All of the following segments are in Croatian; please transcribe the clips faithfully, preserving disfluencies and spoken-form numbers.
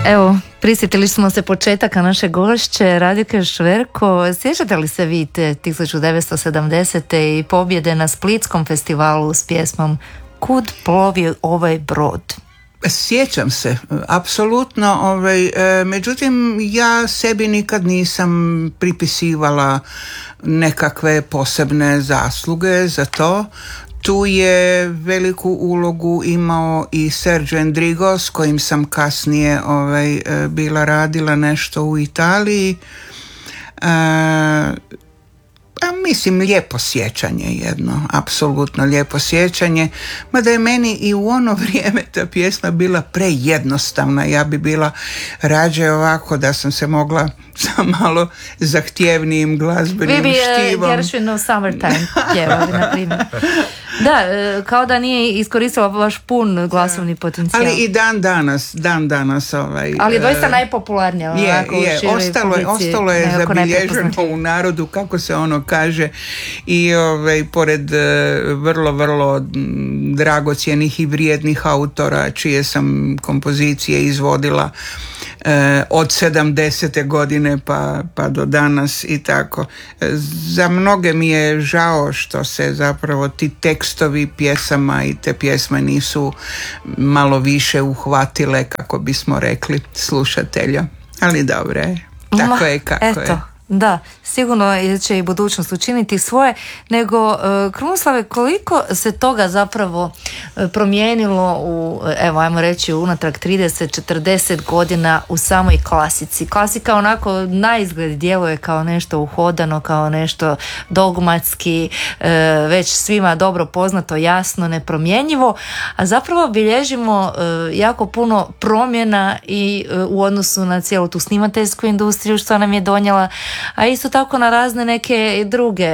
Evo, prisjetili smo se početaka naše gošće Radike Šverko. Sjećate li se vi te tisuću devetsto sedamdesete i pobjede na Splitskom festivalu s pjesmom Kud plovi ovaj brod? Sjećam se, apsolutno. Ovaj, e, međutim, ja sebi nikad nisam pripisivala nekakve posebne zasluge za to. Tu je veliku ulogu imao i Sergio Endrigo, s kojim sam kasnije ovaj, bila radila nešto u Italiji. E, a mislim, lijepo sjećanje jedno, apsolutno lijepo sjećanje, mada je meni i u ono vrijeme ta pjesma bila prejednostavna. Ja bi bila rađe ovako da sam se mogla sa malo zahtjevnijim glazbenim vi bi, štivom. Vi bi Gershwin of Summertime pjevali, na primjer. Da, kao da nije iskoristila baš pun glasovni potencijal. Ali i dan danas, dan danas ovaj... Ali je doista najpopularnija. Je, je, ostalo je, ostalo je zabilježeno u narodu, kako se ono kaže, i ovaj, pored vrlo, vrlo dragocjenih i vrijednih autora, čije sam kompozicije izvodila eh, od sedamdesete godine pa, pa do danas i tako. Za mnoge mi je žao što se zapravo ti tekstovi pjesama i te pjesme nisu malo više uhvatile, kako bismo rekli, slušatelja. Ali dobro je. Tako Ma, je kako eto. je. Da, sigurno će i budućnost učiniti svoje, nego Krunoslave, koliko se toga zapravo promijenilo u, evo ajmo reći, unatrag trideset četrdeset godina u samoj klasici. Klasika onako naizgled djeluje kao nešto uhodano, kao nešto dogmatski, već svima dobro poznato, jasno, nepromjenjivo, a zapravo bilježimo jako puno promjena i u odnosu na cijelu tu snimateljsku industriju što nam je donijela, a isto tako na razne neke druge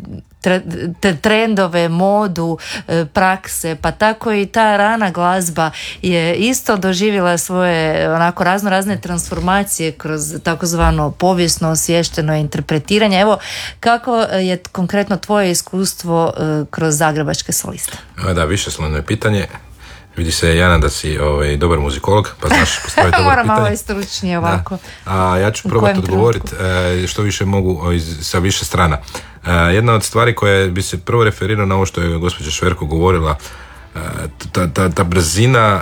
trendove, modu, prakse, pa tako i ta rana glazba je isto doživjela svoje onako razno razne transformacije kroz takozvano povijesno osviješteno interpretiranje. Evo, kako je konkretno tvoje iskustvo kroz zagrebačke soliste? Da, višeslojno je pitanje. Vidi se, Jana, da si ovaj, dobar muzikolog, pa znaš postaviti dobro pitanje. Moram malo istručnije ovako. Da. A ja ću probati odgovoriti e, što više mogu iz, sa više strana. E, jedna od stvari koja bi se prvo referirao na ovo što je gospođa Šverko govorila, e, ta, ta, ta brzina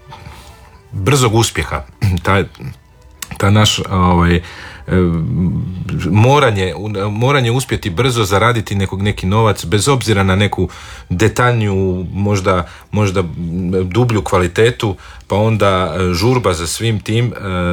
brzog uspjeha, ta, ta naš ovaj, moranje, moranje uspjeti brzo zaraditi nekog, neki novac bez obzira na neku detaljniju, možda, možda dublju kvalitetu, pa onda žurba za svim tim,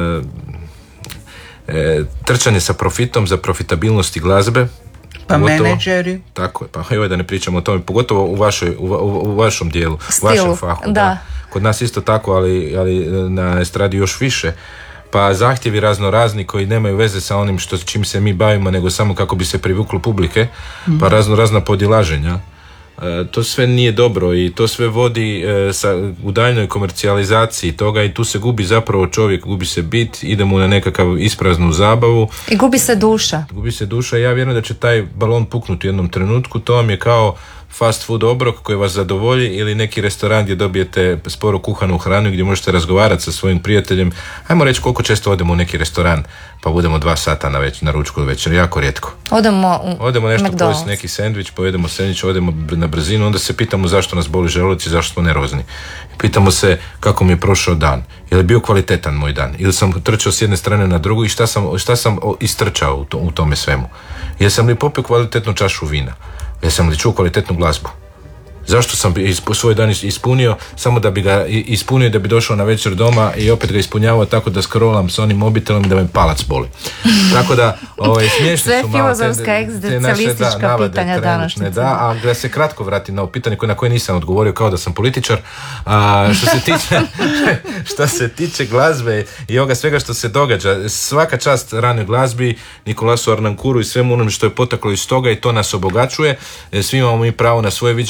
e, trčanje sa profitom za profitabilnosti glazbe, pa pogotovo, menadžeri. Tako je, pa evo da ne pričamo o tome, pogotovo u, vašoj, u, u, u vašem dijelu, u vašem fahu. Da. Da. Kod nas isto tako, ali, ali na estradi još više. Pa zahtjevi razno razni koji nemaju veze sa onim što, čim se mi bavimo, nego samo kako bi se privuklo publike, mm-hmm. pa razno razna podilaženja. E, to sve nije dobro i to sve vodi e, sa, u daljnjoj komercijalizaciji toga i tu se gubi zapravo čovjek, gubi se bit, idemo na nekakav ispraznu zabavu. I gubi se duša. Gubi se duša i ja vjerujem da će taj balon puknuti u jednom trenutku. To vam je kao fast food obrok koji vas zadovolji ili neki restoran gdje dobijete sporo kuhanu hranu gdje možete razgovarati sa svojim prijateljem. Ajmo reći koliko često odemo u neki restoran pa budemo dva sata na, već, na ručku večer, jako rijetko. Odemo u Odemo nešto McDonald's. pojesti neki sendvič, pojedemo sendvič, odemo na brzinu, onda se pitamo zašto nas boli želudac i zašto smo nervozni. Pitamo se kako mi je prošao dan, je li bio kvalitetan moj dan, ili sam trčao s jedne strane na drugu i šta sam, šta sam istrčao u, to, u tome svemu. Jesam li popio kvalitetnu čašu vina? Jesam li čuo kvalitetnu glazbu? Zašto sam svoj dan ispunio samo da bi ga ispunio, da bi došao na večer doma i opet ga ispunjavao tako da scrollam s onim mobitelom i da me palac boli. Tako da ovaj, smiješne su malo sve filozofska egzistencialistička pitanja današnjice. Da, a da se kratko vratim na ovo pitanje na koje nisam odgovorio kao da sam političar. A, što se tiče što se tiče glazbe i ovoga svega što se događa, svaka čast ranoj glazbi, Nikolasu Arnankuru i svemu onom što je poteklo iz toga i to nas obogaćuje. Svi imamo mi pravo na svoje viđenje glazbe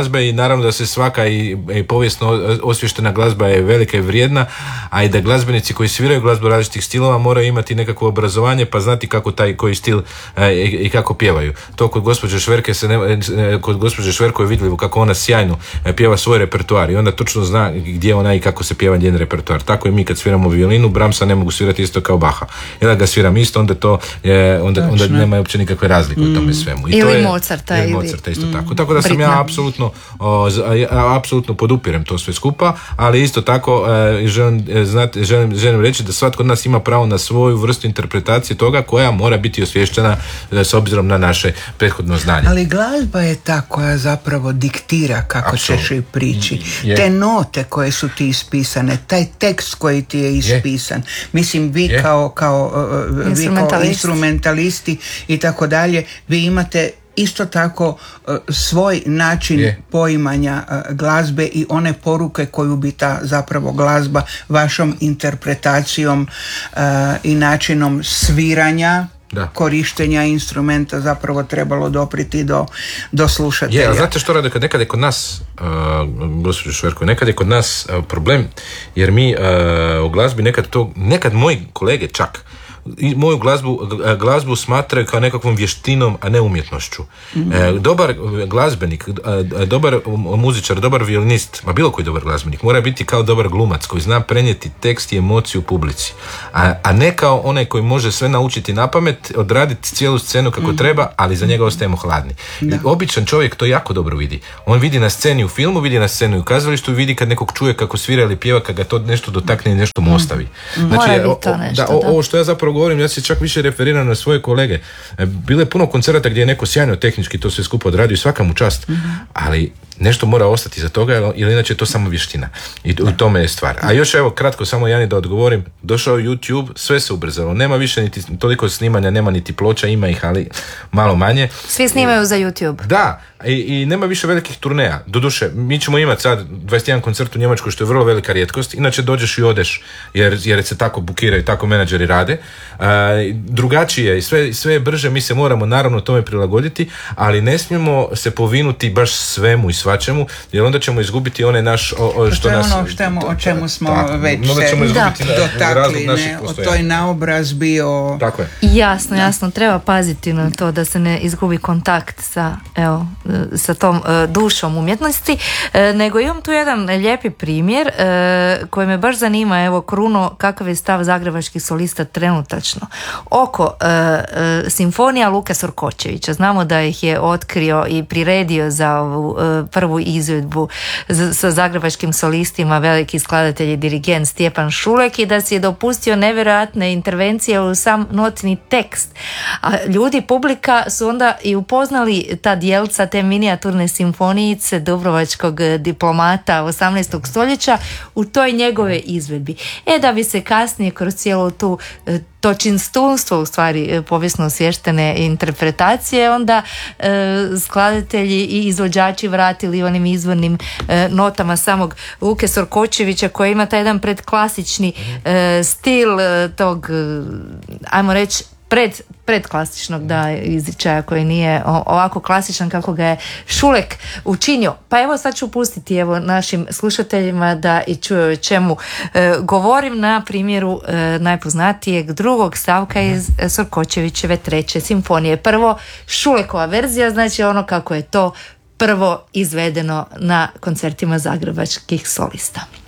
glazbe i naravno da se svaka i, i povijesno osvještena glazba je velika i vrijedna, a i da glazbenici koji sviraju glazbu različitih stilova moraju imati nekakvo obrazovanje pa znati kako taj koji stil e, i, i kako pjevaju. To kod gospođe Šverke se ne, kod gospođe Šverko je vidljivo kako ona sjajno pjeva svoj repertoar i onda točno zna gdje ona i kako se pjeva njen repertoar. Tako i mi kad sviramo violinu, Brahmsa ne mogu svirati isto kao Baha. Jer da ga sviram isto, onda to je, onda, onda nema uopće nikakve razlike mm. u tome svemu. I ili to je, Mozarta. Ili Mozarta isto mm. tako. Tako da sam Britna. ja apsolutno o, apsolutno podupirem to sve skupa, ali isto tako e, želim, znati, želim, želim reći da svatko od nas ima pravo na svoju vrstu interpretacije toga koja mora biti osvješćena e, s obzirom na naše prethodno znanje. Ali glazba je ta koja zapravo diktira kako Absolut. ćeš i priči. Je. Te note koje su ti ispisane, taj tekst koji ti je ispisan. Je. Mislim, vi je. kao, kao, uh, vi kao instrumentalisti i tako dalje, vi imate isto tako uh, svoj način je. poimanja uh, glazbe i one poruke koju bi ta zapravo glazba vašom interpretacijom uh, i načinom sviranja Da. korištenja instrumenta zapravo trebalo dopriti do, do slušatelja. Je, ali znate što rade? Nekad je kod nas, uh, gospođo Šverko, nekad je kod nas uh, problem, jer mi uh, u glazbi nekad to, nekad moji kolege čak i moju glazbu, glazbu smatraju kao nekakvom vještinom, a ne umjetnošću. Mm-hmm. E, dobar glazbenik, dobar muzičar, dobar violinist, ma bilo koji dobar glazbenik, mora biti kao dobar glumac koji zna prenijeti tekst i emociju publici. A, a ne kao onaj koji može sve naučiti na pamet, odraditi cijelu scenu kako mm-hmm. treba, ali za njega ostajemo hladni. Da. Običan čovjek to jako dobro vidi. On vidi na sceni u filmu, vidi na sceni u kazalištu i vidi kad nekog čuje kako svira ili pjeva, kad ga to nešto dotakne i nešto mu ostavi. Mm-hmm. Znači, mora biti to nešto, da, o, ovo što ja zapravo govorim, ja se čak više referiram na svoje kolege. Bilo je puno koncerata gdje je neko sjajno tehnički to sve skupo odradio i svaka mu čast, mm-hmm. ali nešto mora ostati za toga, ili inače je to samo vještina. I u tome je stvar. A još evo kratko, samo Jani da odgovorim, došao YouTube, sve se ubrzalo. Nema više niti toliko snimanja, nema niti ploča, ima ih, ali malo manje. Svi snimaju za YouTube. Da, i, i nema više velikih turneja. Doduše, mi ćemo imati sad dvadeset jedan koncert u Njemačkoj, što je vrlo velika rijetkost. Inače dođeš i odeš, jer, jer se tako bukiraju, tako menadžeri rade. A, drugačije, sve, sve je brže, mi se moramo naravno tome prilagoditi, ali ne smijemo se povinuti baš svemu i svačemu, jer onda ćemo izgubiti onaj naš o, o, što nas... ono štemo, o čemu smo tako, već se dotakli, ne, o toj naobrazbi, o... Tako je. Jasno, jasno, treba paziti na to da se ne izgubi kontakt sa, evo, sa tom uh, dušom umjetnosti, uh, nego imam tu jedan lijepi primjer uh, koji me baš zanima. Evo, Kruno, kakav je stav zagrebačkih solista trenutačno oko uh, uh, simfonija Luke Sorkočevića. Znamo da ih je otkrio i priredio za ovu uh, prvu izvedbu z- sa zagrebačkim solistima veliki skladatelj i dirigent Stjepan Šulek i da si je dopustio nevjerojatne intervencije u sam notni tekst. A ljudi, publika su onda i upoznali ta dijelca, te minijaturne simfonijice dubrovačkog diplomata osamnaestog stoljeća u toj njegove izvedbi. E da bi se kasnije kroz cijelu tu to činstunstvo u stvari povijesno osvještene interpretacije onda e, skladatelji i izvođači vratili onim izvornim e, notama samog Luke Sorkočevića koji ima taj jedan predklasični e, stil e, tog, e, ajmo reći, pred, predklasičnog da, izričaja koji nije ovako klasičan kako ga je Šulek učinio. Pa evo sad ću pustiti evo našim slušateljima da i čuju o čemu e, govorim na primjeru e, najpoznatijeg drugog stavka iz Sorkočevićeve treće simfonije. Prvo Šulekova verzija, znači ono kako je to prvo izvedeno na koncertima zagrebačkih solista.